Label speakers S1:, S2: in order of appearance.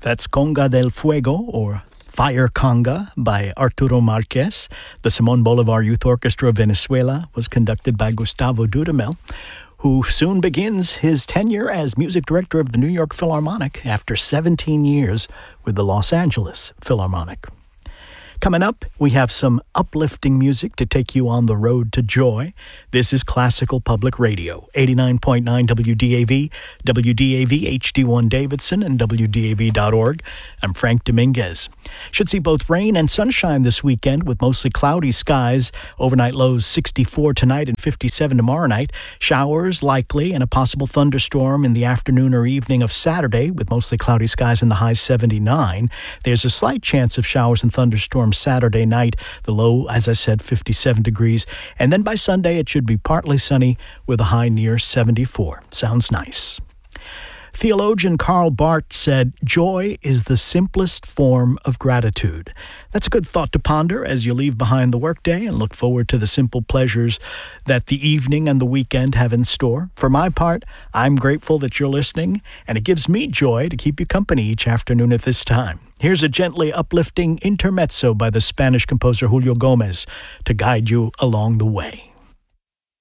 S1: That's Conga del Fuego, or Fire Conga, by Arturo Marquez. The Simon Bolivar Youth Orchestra of Venezuela was conducted by Gustavo Dudamel, who soon begins his tenure as music director of the New York Philharmonic after 17 years with the Los Angeles Philharmonic. Coming up, we have some uplifting music to take you on the road to joy. This is Classical Public Radio, 89.9 WDAV, WDAV HD1 Davidson, and WDAV.org. I'm Frank Dominguez. Should see both rain and sunshine this weekend with mostly cloudy skies. Overnight lows 64 tonight and 57 tomorrow night. Showers likely and a possible thunderstorm in the afternoon or evening of Saturday with mostly cloudy skies in the high 79. There's a slight chance of showers and thunderstorms Saturday night, the low, as I said, 57 degrees. And then by Sunday, it should be partly sunny with a high near 74. Sounds nice. Theologian Karl Barth said, "Joy is the simplest form of gratitude." That's a good thought to ponder as you leave behind the workday and look forward to the simple pleasures that the evening and the weekend have in store. For my part, I'm grateful that you're listening, and it gives me joy to keep you company each afternoon at this time. Here's a gently uplifting intermezzo by the Spanish composer Julio Gomez to guide you along the way.